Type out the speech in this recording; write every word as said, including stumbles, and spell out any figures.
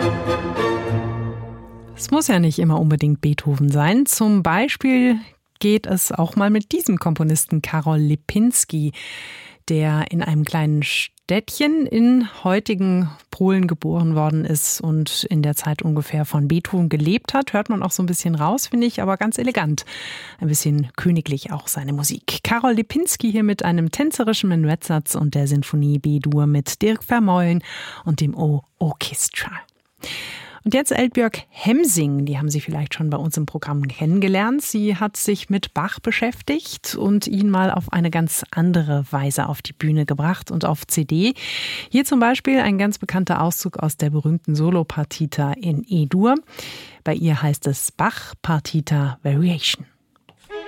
Es muss ja nicht immer unbedingt Beethoven sein. Zum Beispiel geht es auch mal mit diesem Komponisten Karol Lipinski, der in einem kleinen Städtchen in heutigen Polen geboren worden ist und in der Zeit ungefähr von Beethoven gelebt hat. Hört man auch so ein bisschen raus, finde ich, aber ganz elegant. Ein bisschen königlich auch seine Musik. Karol Lipinski hier mit einem tänzerischen Menuettsatz und der Sinfonie B-Dur mit Dirk Vermeulen und dem O-Orchestra. Und jetzt Eldbjörg Hemsing, die haben Sie vielleicht schon bei uns im Programm kennengelernt. Sie hat sich mit Bach beschäftigt und ihn mal auf eine ganz andere Weise auf die Bühne gebracht und auf C D. Hier zum Beispiel ein ganz bekannter Auszug aus der berühmten Solopartita in E-Dur. Bei ihr heißt es Bach Partita Variation.